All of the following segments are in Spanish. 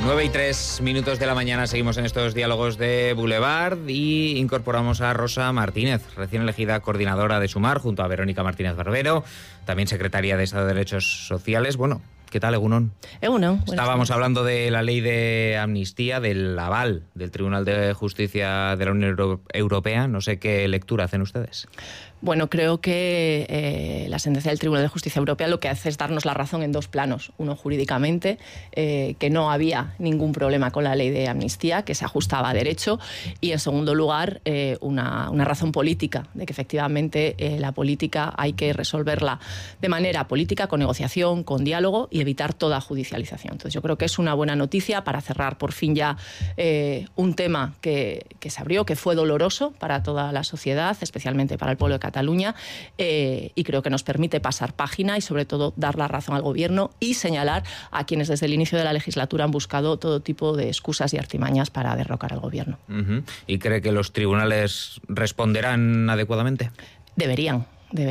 9:03 de la mañana, seguimos en estos diálogos de Boulevard y incorporamos a Rosa Martínez, recién elegida coordinadora de Sumar, junto a Verónica Martínez Barbero, también secretaria de Estado de Derechos Sociales. Bueno, ¿qué tal, Egunon? Egunon. Estábamos hablando de la ley de amnistía, del aval del Tribunal de Justicia de la Unión Europea. No sé qué lectura hacen ustedes. Bueno, creo que la sentencia del Tribunal de Justicia Europea lo que hace es darnos la razón en dos planos. Uno, jurídicamente, que no había ningún problema con la ley de amnistía, que se ajustaba a derecho. Y, en segundo lugar, una razón política, de que efectivamente la política hay que resolverla de manera política, con negociación, con diálogo y evitar toda judicialización. Entonces, yo creo que es una buena noticia para cerrar por fin ya un tema que se abrió, que fue doloroso para toda la sociedad, especialmente para el pueblo de Cataluña, y creo que nos permite pasar página y sobre todo dar la razón al gobierno y señalar a quienes desde el inicio de la legislatura han buscado todo tipo de excusas y artimañas para derrocar al gobierno. ¿Y cree que los tribunales responderán adecuadamente? Deberían.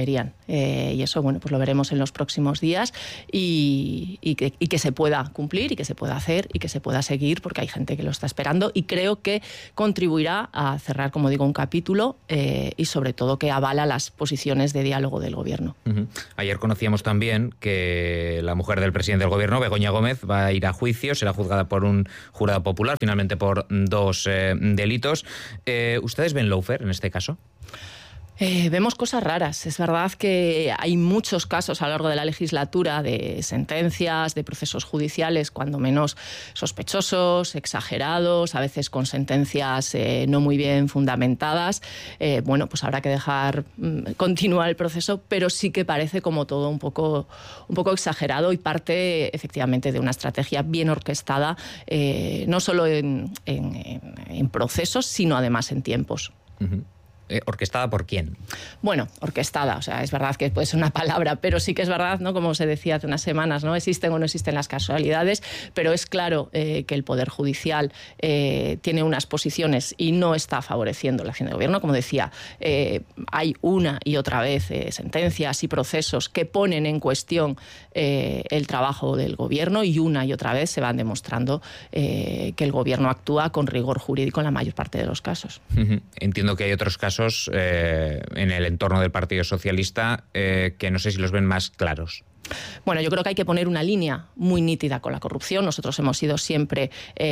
Y eso, bueno, pues lo veremos en los próximos días y que se pueda cumplir y que se pueda hacer y que se pueda seguir, porque hay gente que lo está esperando y creo que contribuirá a cerrar, como digo, un capítulo y sobre todo que avala las posiciones de diálogo del gobierno. Ayer conocíamos también que la mujer del presidente del gobierno, Begoña Gómez, va a ir a juicio, será juzgada por un jurado popular, finalmente por 2 delitos. ¿Ustedes ven lawfare en este caso? Vemos cosas raras. Es verdad que hay muchos casos a lo largo de la legislatura de sentencias, de procesos judiciales, cuando menos sospechosos, exagerados, a veces con sentencias no muy bien fundamentadas. Bueno, pues habrá que dejar continuar el proceso, pero sí que parece como todo un poco exagerado y parte efectivamente de una estrategia bien orquestada, no solo en procesos, sino además en tiempos. ¿Orquestada por quién? Bueno, orquestada, o sea, es verdad que puede ser una palabra, pero sí que es verdad, ¿no? Como se decía hace unas semanas, ¿no? Existen o no existen las casualidades, pero es claro que el Poder Judicial tiene unas posiciones y no está favoreciendo la acción del gobierno. Como decía, hay una y otra vez sentencias y procesos que ponen en cuestión el trabajo del gobierno y una y otra vez se van demostrando que el gobierno actúa con rigor jurídico en la mayor parte de los casos. Entiendo que hay otros casos en el entorno del Partido Socialista que no sé si los ven más claros. Bueno, yo creo que hay que poner una línea muy nítida con la corrupción. Nosotros hemos sido siempre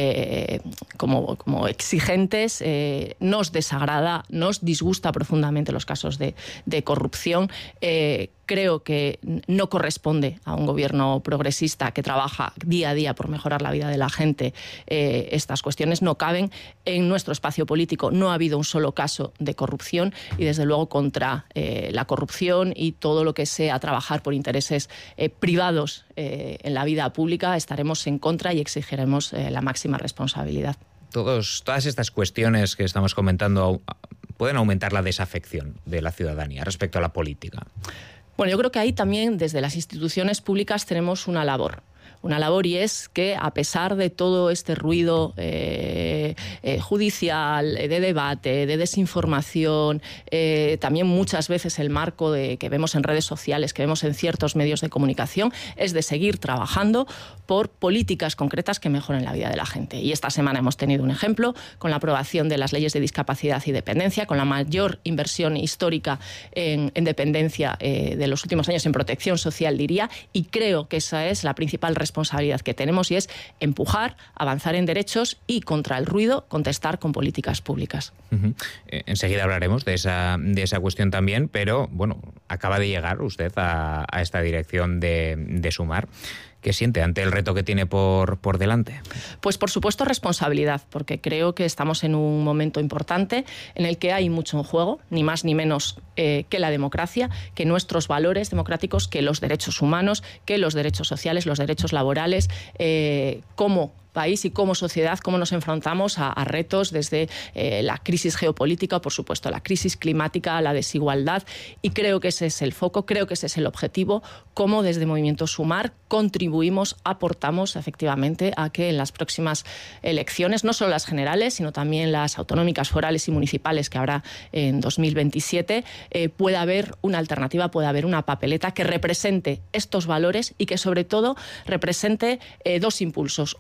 como exigentes. Nos desagrada, nos disgusta profundamente los casos de corrupción. Creo que no corresponde a un gobierno progresista que trabaja día a día por mejorar la vida de la gente. Estas cuestiones no caben en nuestro espacio político. No ha habido un solo caso de corrupción y, desde luego, contra la corrupción y todo lo que sea trabajar por intereses privados en la vida pública estaremos en contra y exigiremos la máxima responsabilidad. Todas estas cuestiones que estamos comentando pueden aumentar la desafección de la ciudadanía respecto a la política. Bueno, yo creo que ahí también desde las instituciones públicas tenemos una labor y es que, a pesar de todo este ruido judicial, de debate, de desinformación, también muchas veces el marco que vemos en redes sociales, que vemos en ciertos medios de comunicación, es de seguir trabajando por políticas concretas que mejoren la vida de la gente. Y esta semana hemos tenido un ejemplo con la aprobación de las leyes de discapacidad y dependencia, con la mayor inversión histórica en dependencia de los últimos años, en protección social, diría, y creo que esa es la principal responsabilidad que tenemos, y es empujar, avanzar en derechos y, contra el ruido, contestar con políticas públicas. Enseguida hablaremos de esa cuestión también, pero bueno, acaba de llegar usted a esta dirección de Sumar. ¿Qué siente ante el reto que tiene por delante? Pues, por supuesto, responsabilidad, porque creo que estamos en un momento importante en el que hay mucho en juego, ni más ni menos que la democracia, que nuestros valores democráticos, que los derechos humanos, que los derechos sociales, los derechos laborales, como país y como sociedad, cómo nos enfrentamos a retos desde la crisis geopolítica, por supuesto, la crisis climática, la desigualdad, y creo que ese es el foco, creo que ese es el objetivo, cómo desde Movimiento Sumar contribuimos, aportamos efectivamente a que en las próximas elecciones, no solo las generales, sino también las autonómicas, forales y municipales que habrá en 2027, pueda haber una alternativa, pueda haber una papeleta que represente estos valores y que, sobre todo, represente 2 impulsos. Uno,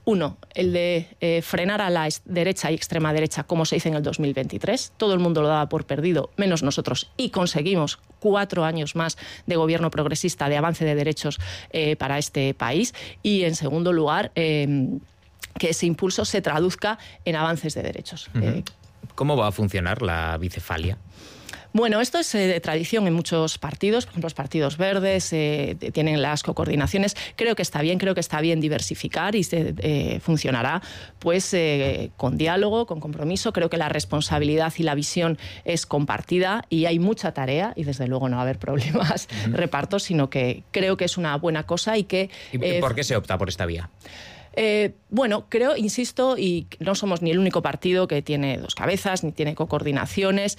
el de frenar a la derecha y extrema derecha, como se hizo en el 2023. Todo el mundo lo daba por perdido, menos nosotros, y conseguimos 4 años más de gobierno progresista, de avance de derechos para este país. Y, en segundo lugar, que ese impulso se traduzca en avances de derechos. ¿Cómo va a funcionar la bicefalia? Bueno, esto es de tradición en muchos partidos, por ejemplo, los partidos verdes tienen las cocoordinaciones. Creo que está bien diversificar y funcionará pues con diálogo, con compromiso. Creo que la responsabilidad y la visión es compartida y hay mucha tarea y desde luego no va a haber problemas repartos, sino que creo que es una buena cosa y que... ¿Y por qué se opta por esta vía? Bueno, creo, insisto, y no somos ni el único partido que tiene 2 cabezas, ni tiene cocoordinaciones.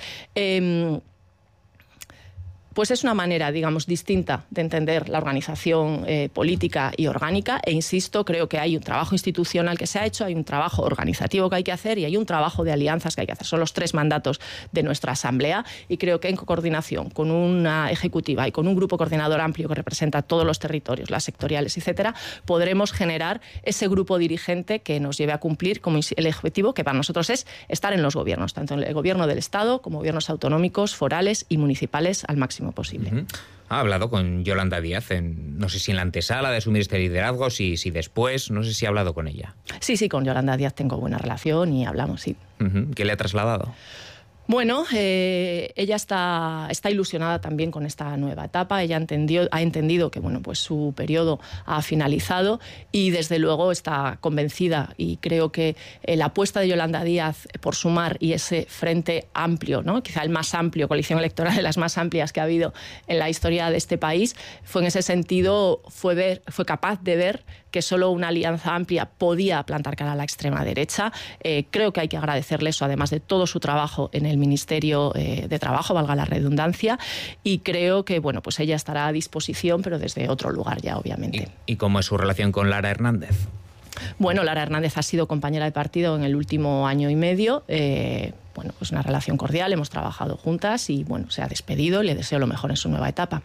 Pues es una manera, digamos, distinta de entender la organización política y orgánica. E insisto, creo que hay un trabajo institucional que se ha hecho, hay un trabajo organizativo que hay que hacer y hay un trabajo de alianzas que hay que hacer. Son los 3 mandatos de nuestra Asamblea y creo que en coordinación con una ejecutiva y con un grupo coordinador amplio que representa todos los territorios, las sectoriales, etcétera, podremos generar ese grupo dirigente que nos lleve a cumplir como el objetivo que para nosotros es estar en los gobiernos, tanto en el gobierno del Estado como gobiernos autonómicos, forales y municipales al máximo posible. Ha hablado con Yolanda Díaz, no sé si en la antesala de asumir este liderazgo, si después, no sé si ha hablado con ella. Sí, con Yolanda Díaz tengo buena relación y hablamos, sí. ¿Qué le ha trasladado? Bueno, ella está ilusionada también con esta nueva etapa. Ella ha entendido que bueno, pues su periodo ha finalizado y desde luego está convencida y creo que la apuesta de Yolanda Díaz por Sumar y ese frente amplio, ¿no? Quizá el más amplio, coalición electoral de las más amplias que ha habido en la historia de este país, fue en ese sentido, fue capaz de ver que solo una alianza amplia podía plantar cara a la extrema derecha. Creo que hay que agradecerle eso, además de todo su trabajo en el Ministerio de Trabajo, valga la redundancia, y creo que bueno, pues ella estará a disposición, pero desde otro lugar ya, obviamente. ¿Y cómo es su relación con Lara Hernández? Bueno, Lara Hernández ha sido compañera de partido en el último año y medio. Bueno, pues una relación cordial, hemos trabajado juntas y bueno, se ha despedido y le deseo lo mejor en su nueva etapa.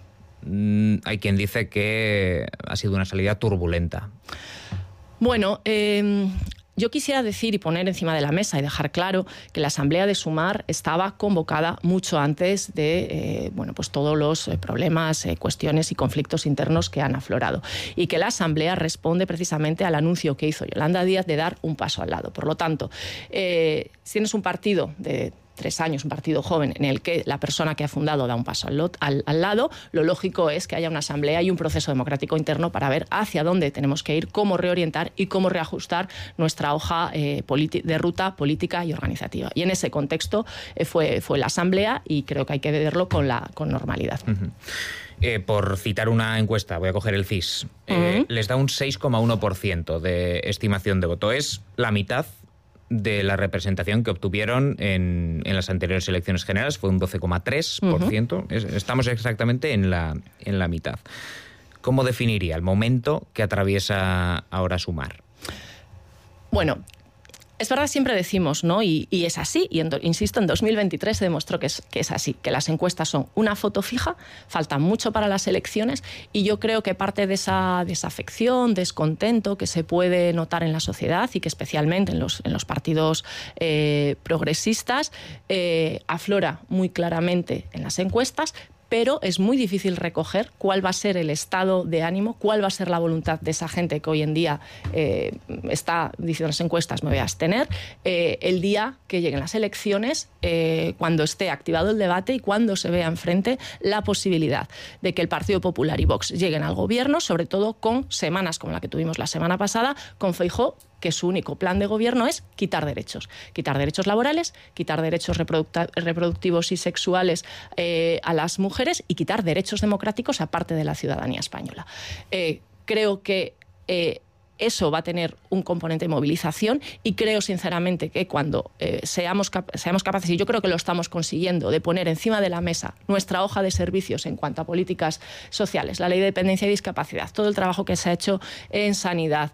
Hay quien dice que ha sido una salida turbulenta. Bueno, yo quisiera decir y poner encima de la mesa y dejar claro que la Asamblea de Sumar estaba convocada mucho antes de bueno, pues todos los problemas, cuestiones y conflictos internos que han aflorado. Y que la Asamblea responde precisamente al anuncio que hizo Yolanda Díaz de dar un paso al lado. Por lo tanto, si tienes un partido de 3 años, un partido joven, en el que la persona que ha fundado da un paso al lado, lo lógico es que haya una asamblea y un proceso democrático interno para ver hacia dónde tenemos que ir, cómo reorientar y cómo reajustar nuestra hoja de ruta política y organizativa. Y en ese contexto fue la asamblea y creo que hay que verlo con normalidad. Por citar una encuesta, voy a coger el CIS, les da un 6,1% de estimación de voto. Es la mitad de la representación que obtuvieron en las anteriores elecciones generales, fue un 12,3%. Estamos exactamente en la mitad. ¿Cómo definiría el momento que atraviesa ahora Sumar? Bueno, es verdad, siempre decimos, ¿no? Y es así, y insisto, en 2023 se demostró que es así, que las encuestas son una foto fija, falta mucho para las elecciones, y yo creo que parte de esa desafección, descontento que se puede notar en la sociedad y que especialmente en los partidos progresistas aflora muy claramente en las encuestas, pero es muy difícil recoger cuál va a ser el estado de ánimo, cuál va a ser la voluntad de esa gente que hoy en día está diciendo en las encuestas me voy a abstener, el día que lleguen las elecciones, cuando esté activado el debate y cuando se vea enfrente la posibilidad de que el Partido Popular y Vox lleguen al gobierno, sobre todo con semanas como la que tuvimos la semana pasada, con Feijóo, que su único plan de gobierno es quitar derechos laborales, quitar derechos reproductivos y sexuales a las mujeres y quitar derechos democráticos a parte de la ciudadanía española. Creo que eso va a tener un componente de movilización y creo sinceramente que cuando seamos capaces, y yo creo que lo estamos consiguiendo, de poner encima de la mesa nuestra hoja de servicios en cuanto a políticas sociales, la ley de dependencia y discapacidad, todo el trabajo que se ha hecho en sanidad,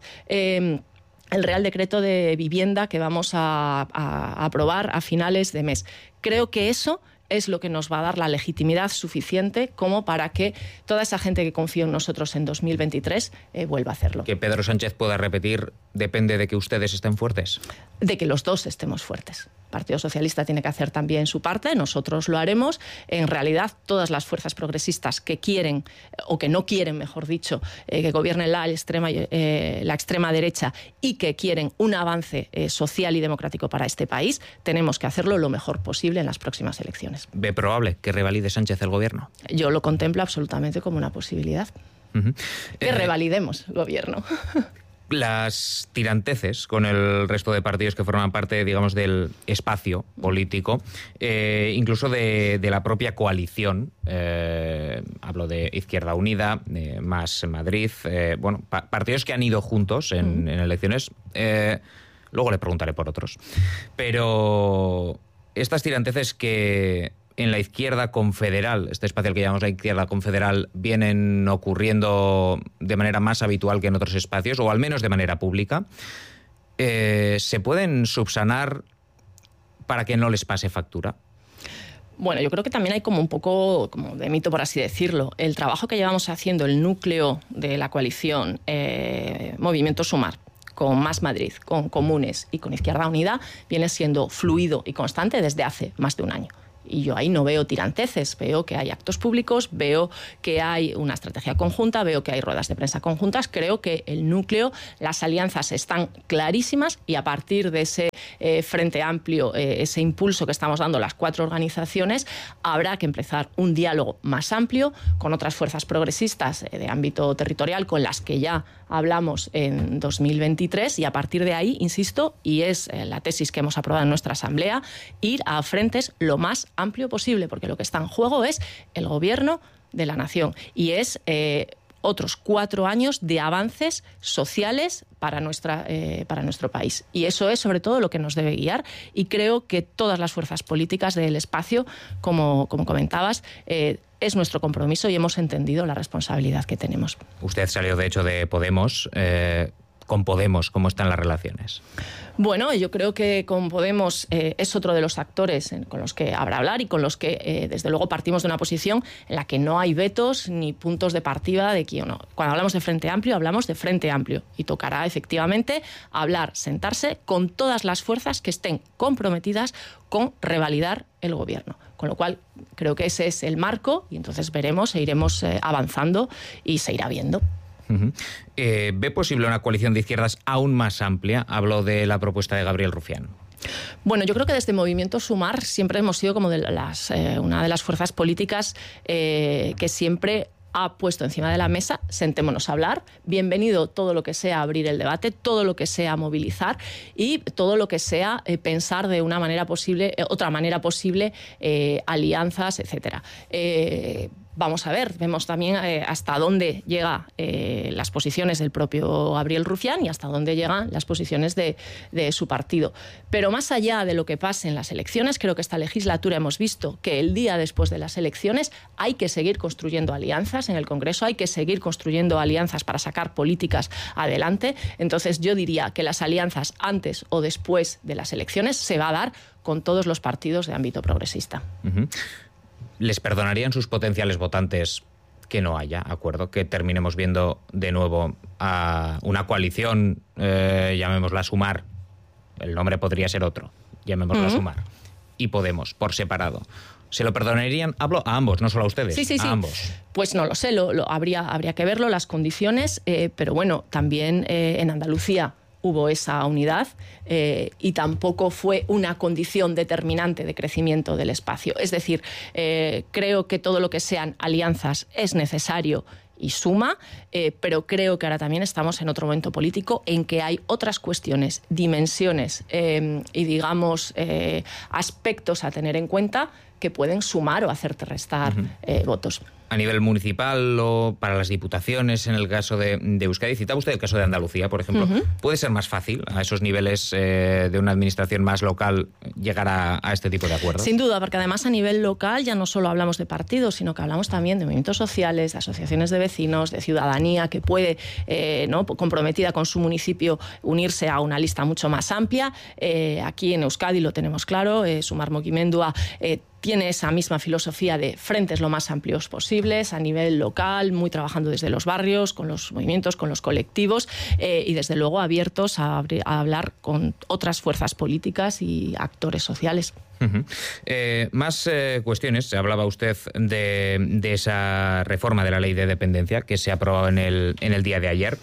el Real Decreto de Vivienda que vamos a aprobar a finales de mes. Creo que eso es lo que nos va a dar la legitimidad suficiente como para que toda esa gente que confió en nosotros en 2023 vuelva a hacerlo. Que Pedro Sánchez pueda repetir depende de que ustedes estén fuertes. De que los dos estemos fuertes. El Partido Socialista tiene que hacer también su parte, nosotros lo haremos. En realidad, todas las fuerzas progresistas que quieren, o que no quieren, mejor dicho, que gobierne la extrema derecha y que quieren un avance social y democrático para este país, tenemos que hacerlo lo mejor posible en las próximas elecciones. ¿Ve probable que revalide Sánchez el gobierno? Yo lo contemplo absolutamente como una posibilidad. Que revalidemos el gobierno. Las tiranteces con el resto de partidos que forman parte, digamos, del espacio político, incluso de la propia coalición, hablo de Izquierda Unida, Más Madrid, partidos que han ido juntos en elecciones, luego le preguntaré por otros, pero estas tiranteces que en la izquierda confederal, este espacio al que llamamos la izquierda confederal, vienen ocurriendo de manera más habitual que en otros espacios, o al menos de manera pública, ¿se pueden subsanar para que no les pase factura? Bueno, yo creo que también hay como un poco como de mito, por así decirlo. El trabajo que llevamos haciendo, el núcleo de la coalición Movimiento Sumar, con Más Madrid, con Comunes y con Izquierda Unida, viene siendo fluido y constante desde hace más de un año. Y yo ahí no veo tiranteces, veo que hay actos públicos, veo que hay una estrategia conjunta, veo que hay ruedas de prensa conjuntas. Creo que el núcleo, las alianzas están clarísimas y a partir de ese frente amplio, ese impulso que estamos dando las 4 organizaciones, habrá que empezar un diálogo más amplio con otras fuerzas progresistas de ámbito territorial con las que ya hablamos en 2023 y a partir de ahí, insisto, y es la tesis que hemos aprobado en nuestra asamblea, ir a frentes lo más amplio posible, porque lo que está en juego es el gobierno de la nación y es otros 4 años de avances sociales para nuestro país. Y eso es sobre todo lo que nos debe guiar y creo que todas las fuerzas políticas del espacio, como comentabas, es nuestro compromiso y hemos entendido la responsabilidad que tenemos. Usted salió de hecho de Podemos. Con Podemos, ¿cómo están las relaciones? Bueno, yo creo que con Podemos es otro de los actores con los que habrá hablar y con los que, desde luego, partimos de una posición en la que no hay vetos ni puntos de partida de quién o no. Cuando hablamos de Frente Amplio, hablamos de Frente Amplio y tocará, efectivamente, hablar, sentarse con todas las fuerzas que estén comprometidas con revalidar el gobierno. Con lo cual, creo que ese es el marco y entonces veremos e iremos avanzando y se irá viendo. ¿Ve posible una coalición de izquierdas aún más amplia? Hablo de la propuesta de Gabriel Rufián. Bueno, yo creo que desde Movimiento Sumar siempre hemos sido como una de las fuerzas políticas que siempre ha puesto encima de la mesa, sentémonos a hablar, bienvenido todo lo que sea abrir el debate, todo lo que sea movilizar y todo lo que sea pensar de una manera posible, otra manera posible, alianzas, etcétera. Vamos a ver, vemos también hasta dónde llegan las posiciones del propio Gabriel Rufián y hasta dónde llegan las posiciones de su partido. Pero más allá de lo que pase en las elecciones, creo que esta legislatura hemos visto que el día después de las elecciones hay que seguir construyendo alianzas en el Congreso, hay que seguir construyendo alianzas para sacar políticas adelante. Entonces yo diría que las alianzas antes o después de las elecciones se va a dar con todos los partidos de ámbito progresista. ¿Les perdonarían sus potenciales votantes que no haya acuerdo? Que terminemos viendo de nuevo a una coalición, llamémosla Sumar, el nombre podría ser otro, llamémosla Sumar, y Podemos, por separado. ¿Se lo perdonarían? Hablo a ambos, no solo a ustedes, sí. a ambos. Pues no lo sé, habría que verlo, las condiciones, pero bueno, también en Andalucía hubo esa unidad y tampoco fue una condición determinante de crecimiento del espacio. Es decir, creo que todo lo que sean alianzas es necesario y suma, pero creo que ahora también estamos en otro momento político en que hay otras cuestiones, dimensiones y, digamos, aspectos a tener en cuenta que pueden sumar o hacerte restar votos. A nivel municipal o para las diputaciones, en el caso de Euskadi, citaba usted el caso de Andalucía, por ejemplo, ¿puede ser más fácil a esos niveles de una administración más local llegar a este tipo de acuerdos? Sin duda, porque además a nivel local ya no solo hablamos de partidos, sino que hablamos también de movimientos sociales, de asociaciones de vecinos, de ciudadanía que puede, comprometida con su municipio, unirse a una lista mucho más amplia. Aquí en Euskadi lo tenemos claro, Sumar Mugimendua tiene esa misma filosofía de frentes lo más amplios posibles, a nivel local, muy trabajando desde los barrios, con los movimientos, con los colectivos y desde luego abiertos a hablar con otras fuerzas políticas y actores sociales. Más cuestiones. Hablaba usted de esa reforma de la ley de dependencia que se ha aprobado en el día de ayer.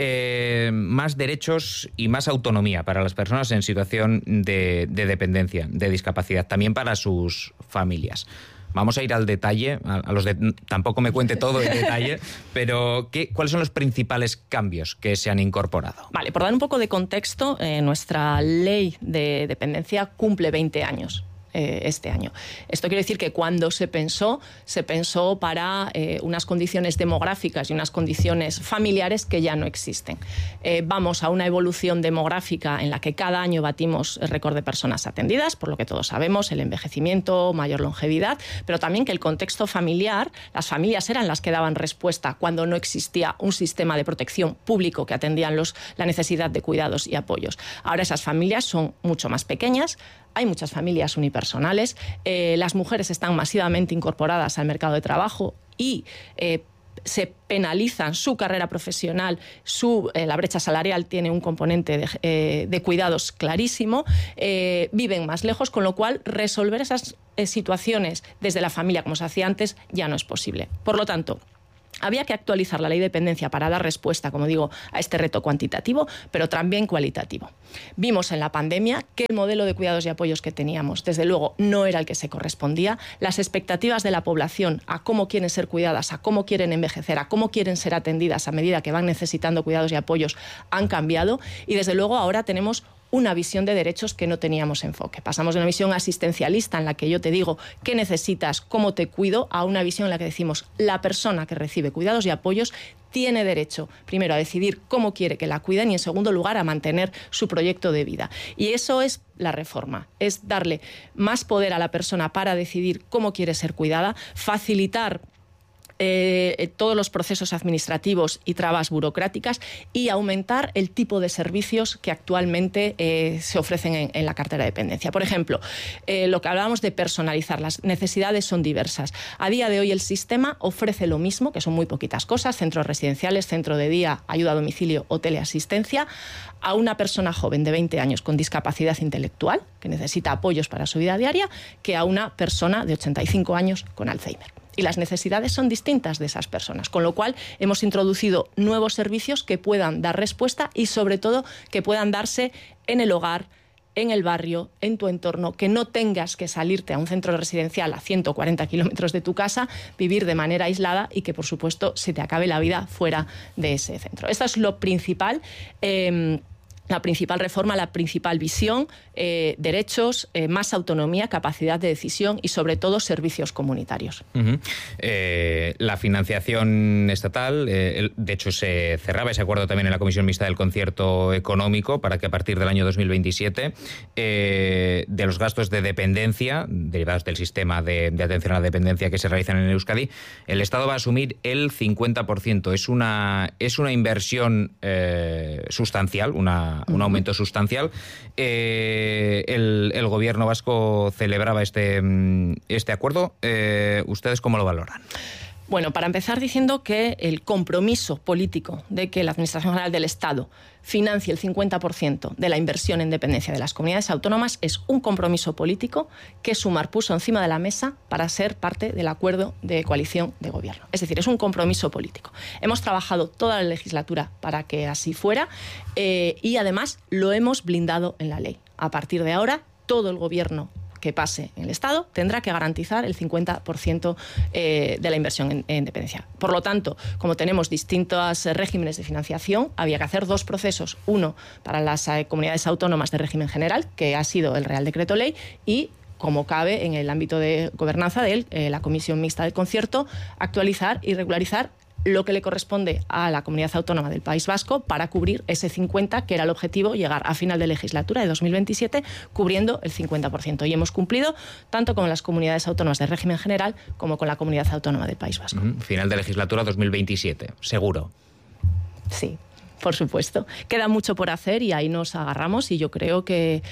Más derechos y más autonomía para las personas en situación de dependencia, de discapacidad, también para sus familias. Vamos a ir al detalle, tampoco me cuente todo en detalle, pero ¿cuáles son los principales cambios que se han incorporado? Vale, por dar un poco de contexto, nuestra ley de dependencia cumple 20 años. Este año. Esto quiere decir que cuando se pensó para unas condiciones demográficas y unas condiciones familiares que ya no existen. Vamos a una evolución demográfica en la que cada año batimos el récord de personas atendidas, por lo que todos sabemos, el envejecimiento, mayor longevidad, pero también que el contexto familiar, las familias eran las que daban respuesta cuando no existía un sistema de protección público que atendían la necesidad de cuidados y apoyos. Ahora esas familias son mucho más pequeñas. Hay muchas familias unipersonales, las mujeres están masivamente incorporadas al mercado de trabajo y se penalizan su carrera profesional, la brecha salarial tiene un componente de cuidados clarísimo, viven más lejos, con lo cual resolver esas situaciones desde la familia, como se hacía antes, ya no es posible. Por lo tanto, había que actualizar la ley de dependencia para dar respuesta, como digo, a este reto cuantitativo, pero también cualitativo. Vimos en la pandemia que el modelo de cuidados y apoyos que teníamos, desde luego, no era el que se correspondía. Las expectativas de la población a cómo quieren ser cuidadas, a cómo quieren envejecer, a cómo quieren ser atendidas a medida que van necesitando cuidados y apoyos han cambiado y, desde luego, ahora tenemos una visión de derechos que no teníamos enfoque. Pasamos de una visión asistencialista en la que yo te digo qué necesitas, cómo te cuido, a una visión en la que decimos la persona que recibe cuidados y apoyos tiene derecho, primero, a decidir cómo quiere que la cuiden y, en segundo lugar, a mantener su proyecto de vida. Y eso es la reforma, es darle más poder a la persona para decidir cómo quiere ser cuidada, facilitar todos los procesos administrativos y trabas burocráticas y aumentar el tipo de servicios que actualmente se ofrecen en la cartera de dependencia. Por ejemplo, lo que hablábamos de personalizar, las necesidades son diversas. A día de hoy el sistema ofrece lo mismo, que son muy poquitas cosas, centros residenciales, centro de día, ayuda a domicilio o teleasistencia, a una persona joven de 20 años con discapacidad intelectual, que necesita apoyos para su vida diaria, que a una persona de 85 años con Alzheimer. Y las necesidades son distintas de esas personas, con lo cual hemos introducido nuevos servicios que puedan dar respuesta y, sobre todo, que puedan darse en el hogar, en el barrio, en tu entorno, que no tengas que salirte a un centro residencial a 140 kilómetros de tu casa, vivir de manera aislada y que, por supuesto, se te acabe la vida fuera de ese centro. Esto es lo principal. La principal reforma, la principal visión, derechos, más autonomía, capacidad de decisión y, sobre todo, servicios comunitarios. La financiación estatal, de hecho, se cerraba ese acuerdo también en la Comisión Mixta del Concierto Económico para que a partir del año 2027 de los gastos de dependencia derivados del sistema de atención a la dependencia que se realizan en Euskadi, el Estado va a asumir el 50%. Es una inversión sustancial, un aumento sustancial. El gobierno vasco celebraba este acuerdo. ¿Ustedes cómo lo valoran? Bueno, para empezar diciendo que el compromiso político de que la Administración General del Estado financie el 50% de la inversión en dependencia de las comunidades autónomas es un compromiso político que Sumar puso encima de la mesa para ser parte del acuerdo de coalición de gobierno. Es decir, es un compromiso político. Hemos trabajado toda la legislatura para que así fuera y además lo hemos blindado en la ley. A partir de ahora, todo el gobierno que pase en el Estado tendrá que garantizar el 50% de la inversión en dependencia. Por lo tanto, como tenemos distintos regímenes de financiación, había que hacer dos procesos. Uno para las comunidades autónomas de régimen general, que ha sido el Real Decreto Ley, y, como cabe en el ámbito de gobernanza de la Comisión Mixta del Concierto, actualizar y regularizar lo que le corresponde a la Comunidad Autónoma del País Vasco para cubrir ese 50%, que era el objetivo, llegar a final de legislatura de 2027 cubriendo el 50%. Y hemos cumplido tanto con las comunidades autónomas de régimen general como con la Comunidad Autónoma del País Vasco. Final de legislatura 2027, seguro. Sí. Por supuesto. Queda mucho por hacer y ahí nos agarramos, y yo creo que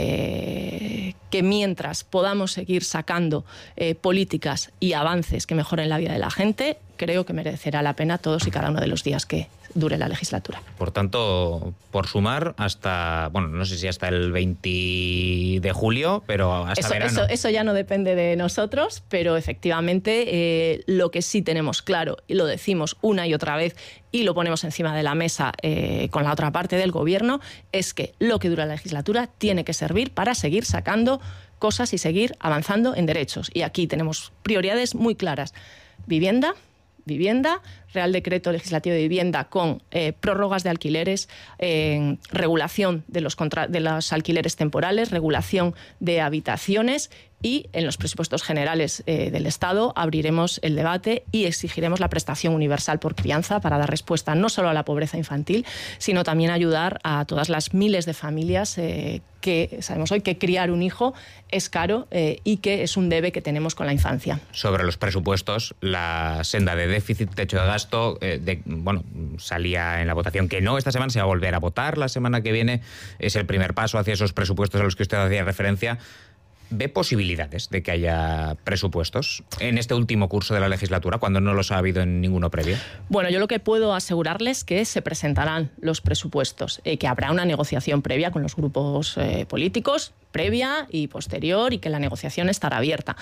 mientras podamos seguir sacando políticas y avances que mejoren la vida de la gente, creo que merecerá la pena todos y cada uno de los días que dure la legislatura. Por tanto, por Sumar hasta, bueno, no sé si hasta el 20 de julio, pero hasta verano. Eso ya no depende de nosotros, pero efectivamente lo que sí tenemos claro, y lo decimos una y otra vez, y lo ponemos encima de la mesa con la otra parte del gobierno, es que lo que dura la legislatura tiene que servir para seguir sacando cosas y seguir avanzando en derechos. Y aquí tenemos prioridades muy claras. Vivienda, Real Decreto Legislativo de Vivienda con prórrogas de alquileres, regulación de los alquileres temporales, regulación de habitaciones, y en los presupuestos generales del Estado abriremos el debate y exigiremos la prestación universal por crianza para dar respuesta no solo a la pobreza infantil, sino también ayudar a todas las miles de familias que sabemos hoy que criar un hijo es caro y que es un debe que tenemos con la infancia. Sobre los presupuestos, la senda de déficit, techo de gasto, salía en la votación que no. Esta semana se va a volver a votar. La semana que viene es el primer paso hacia esos presupuestos a los que usted hacía referencia. ¿Ve posibilidades de que haya presupuestos en este último curso de la legislatura, cuando no los ha habido en ninguno previo? Bueno, yo lo que puedo asegurarles es que se presentarán los presupuestos, que habrá una negociación previa con los grupos políticos, previa y posterior, y que la negociación estará abierta.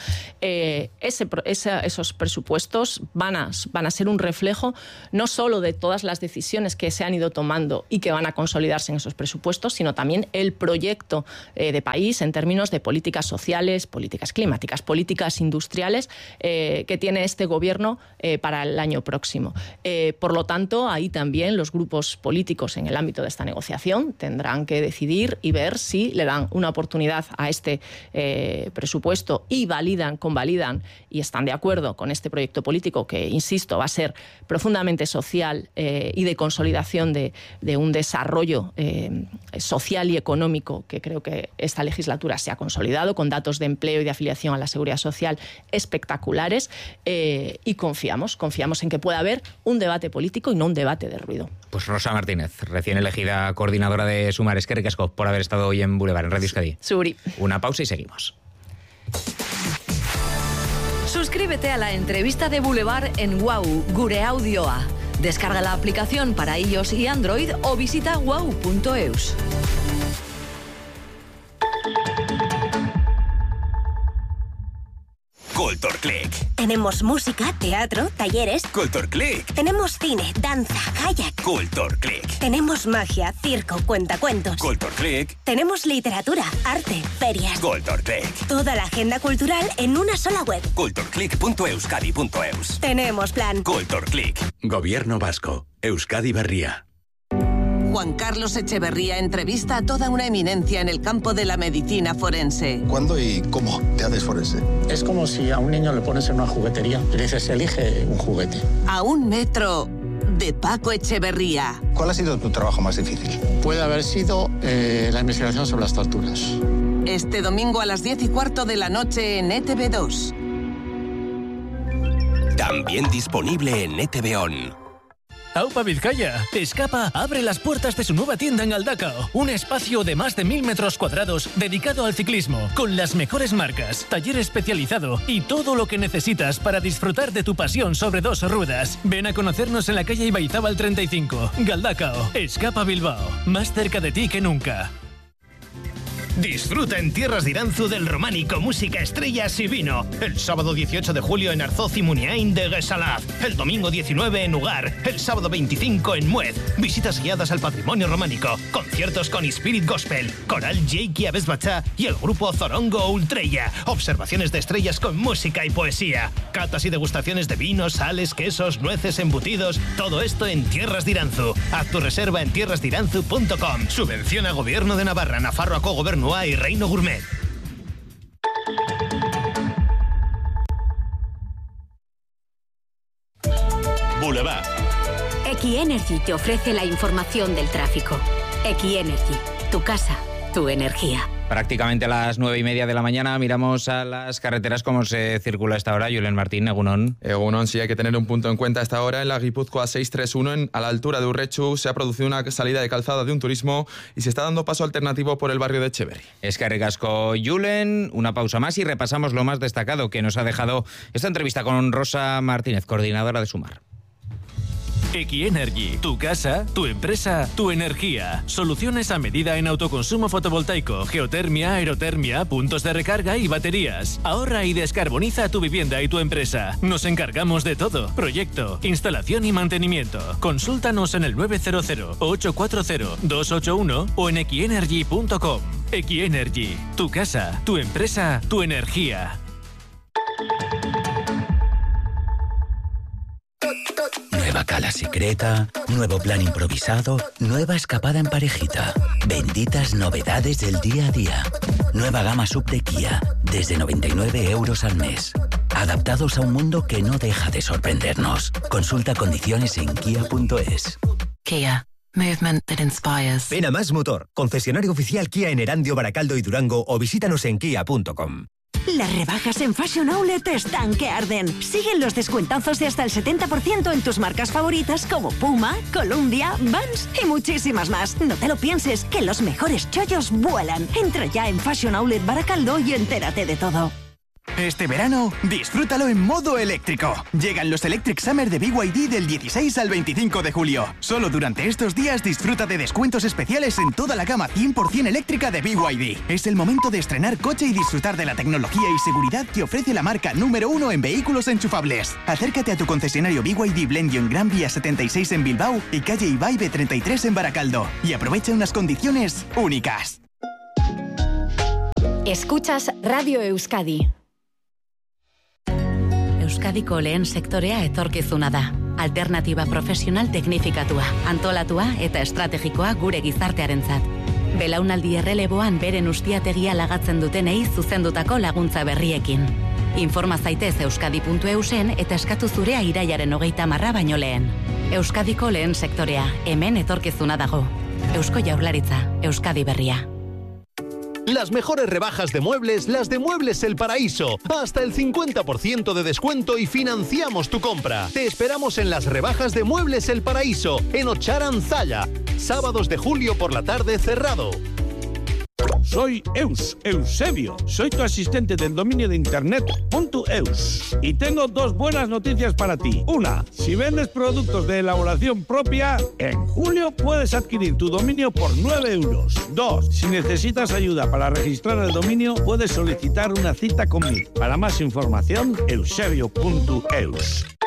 Esos presupuestos van a ser un reflejo no solo de todas las decisiones que se han ido tomando y que van a consolidarse en esos presupuestos, sino también el proyecto de país en términos de políticas sociales, políticas climáticas, políticas industriales que tiene este gobierno para el año próximo. Por lo tanto, ahí también los grupos políticos en el ámbito de esta negociación tendrán que decidir y ver si le dan una oportunidad a este presupuesto y convalidan y están de acuerdo con este proyecto político que, insisto, va a ser profundamente social y de consolidación de un desarrollo social y económico que creo que esta legislatura se ha consolidado, con datos de empleo y de afiliación a la seguridad social espectaculares, y confiamos en que pueda haber un debate político y no un debate de ruido. Pues Rosa Martínez, recién elegida coordinadora de Sumar, eskerrik asko por haber estado hoy en Boulevard, en Radio Euskadi. Suri. Una pausa y seguimos. Suscríbete a la entrevista de Boulevard en WOW, Gure Audioa. Descarga la aplicación para iOS y Android o visita wow.eus. Culturclick. Tenemos música, teatro, talleres. Culturclick. Tenemos cine, danza, kayak. Culturclick. Tenemos magia, circo, cuentacuentos. Culturclick. Tenemos literatura, arte, ferias. Culturclick. Toda la agenda cultural en una sola web. Culturclick.euskadi.eus. Tenemos plan. Culturclick. Gobierno vasco. Euskadi Berria. Juan Carlos Echeverría entrevista a toda una eminencia en el campo de la medicina forense. ¿Cuándo y cómo te haces forense? Es como si a un niño le pones en una juguetería y le dices, elige un juguete. A 1 metro de Paco Echeverría. ¿Cuál ha sido tu trabajo más difícil? Puede haber sido la investigación sobre las torturas. Este domingo a las 10:15 de la noche en ETV2. También disponible en ETV On. Aupa Vizcaya. Escapa abre las puertas de su nueva tienda en Galdakao. Un espacio de más de 1000 metros cuadrados dedicado al ciclismo, con las mejores marcas, taller especializado y todo lo que necesitas para disfrutar de tu pasión sobre 2 ruedas. Ven a conocernos en la calle Ibaizábal 35, Galdakao. Escapa Bilbao. Más cerca de ti que nunca. Disfruta en Tierras de Iranzu del románico, música, estrellas y vino. El sábado 18 de julio en Arzoz y Muniain de Gesalaz. El domingo 19 en Ugar. El sábado 25 en Muez. Visitas guiadas al patrimonio románico. Conciertos con Spirit Gospel, Coral Jake y Abesbachá y el grupo Zorongo Ultrella. Observaciones de estrellas con música y poesía. Catas y degustaciones de vinos, sales, quesos, nueces, embutidos. Todo esto en Tierras de Iranzu. Haz tu reserva en tierrasdeiranzu.com. Subvenciona Gobierno de Navarra, Nafarroako Gobernua y Reino Gourmet. Boulevard. Equienergy te ofrece la información del tráfico. Equienergy, tu casa, tu energía. Prácticamente a las 9:30 de la mañana miramos a las carreteras cómo se circula a esta hora. Julen Martín, Egunon. Egunon, sí hay que tener un punto en cuenta a esta hora. En la Guipúzcoa 631, a la altura de Urrechu, se ha producido una salida de calzada de un turismo y se está dando paso alternativo por el barrio de Etxeberri. Eskerrik asko, Julen. Una pausa más y repasamos lo más destacado que nos ha dejado esta entrevista con Rosa Martínez, coordinadora de Sumar. Equienergy, tu casa, tu empresa, tu energía. Soluciones a medida en autoconsumo fotovoltaico, geotermia, aerotermia, puntos de recarga y baterías. Ahorra y descarboniza tu vivienda y tu empresa. Nos encargamos de todo. Proyecto, instalación y mantenimiento. Consúltanos en el 900-840-281 o en equienergy.com. Equienergy, tu casa, tu empresa, tu energía. Nueva cala secreta, nuevo plan improvisado, nueva escapada en parejita. Benditas novedades del día a día. Nueva gama sub de Kia, desde 99 € al mes. Adaptados a un mundo que no deja de sorprendernos. Consulta condiciones en kia.es. Kia. Movement that inspires. Ven a Más Motor, concesionario oficial Kia en Erandio, Baracaldo y Durango, o visítanos en kia.com. Las rebajas en Fashion Outlet están que arden. Siguen los descuentazos de hasta el 70% en tus marcas favoritas como Puma, Columbia, Vans y muchísimas más. No te lo pienses, que los mejores chollos vuelan. Entra ya en Fashion Outlet Baracaldo y entérate de todo. Este verano, disfrútalo en modo eléctrico. Llegan los Electric Summer de BYD del 16 al 25 de julio. Solo durante estos días disfruta de descuentos especiales en toda la gama 100% eléctrica de BYD. Es el momento de estrenar coche y disfrutar de la tecnología y seguridad que ofrece la marca número 1 en vehículos enchufables. Acércate a tu concesionario BYD Blendio en Gran Vía 76 en Bilbao y calle Ibaibe 33 en Baracaldo. Y aprovecha unas condiciones únicas. Escuchas Radio Euskadi. Euskadiko lehen sektorea etorkizuna da. Alternatiba profesional teknifikatua, antolatua eta estrategikoa gure gizartearentzat. Belaunaldi erreleboan beren ustiategia lagatzen dutenei zuzendutako laguntza berriekin. Informa zaitez euskadi.eusen eta eskatu zurea irailaren 30 baino lehen. Euskadiko lehen sektorea, hemen etorkizuna dago. Eusko Jaurlaritza, Euskadi Berria. Las mejores rebajas de muebles, las de Muebles El Paraíso. Hasta el 50% de descuento y financiamos tu compra. Te esperamos en las rebajas de Muebles El Paraíso, en Ocharanzaya. Sábados de julio por la tarde cerrado. Soy Eusebio. Soy tu asistente del dominio de internet .eus. Y tengo dos buenas noticias para ti. Una, si vendes productos de elaboración propia, en julio puedes adquirir tu dominio por 9 €. Dos, si necesitas ayuda para registrar el dominio, puedes solicitar una cita conmigo. Para más información, eusebio.eus.